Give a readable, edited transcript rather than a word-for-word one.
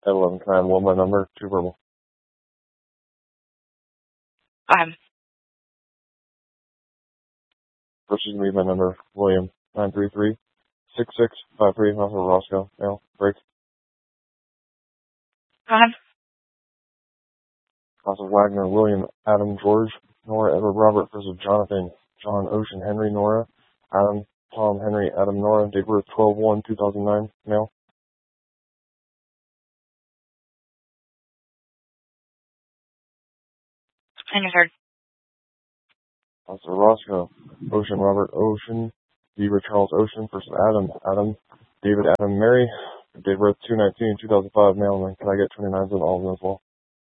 At 11, can I have one by number, two verbal? First is going to be by number, William, 933-6653, also Roscoe, male, break. Also Wagner, William, Adam, George, Nora, Edward, Robert, versus Jonathan, John, Ocean, Henry, Nora, Adam, Tom, Henry, Adam, Nora, date of birth 12/1/2009, male. Also Roscoe, Ocean, Robert, Ocean, Beaver, Charles, Ocean, versus Adam, Adam, David, Adam, Mary, date of birth 2/19/2005, male, and can I get 29s on all of them as well?